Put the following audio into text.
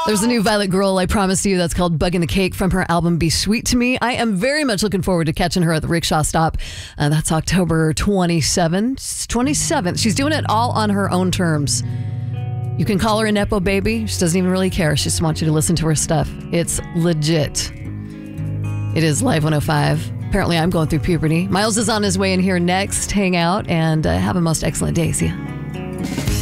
There's a new Violet Girl, I promise you, that's called Bugging the Cake from her album Be Sweet to Me. I am very much looking forward to catching her at the Rickshaw Stop. That's October 27th. She's doing it all on her own terms. You can call her a Nepo baby. She doesn't even really care. She just wants you to listen to her stuff. It's legit. It is Live 105. Apparently, I'm going through puberty. Miles is on his way in here next. Hang out and have a most excellent day. See ya.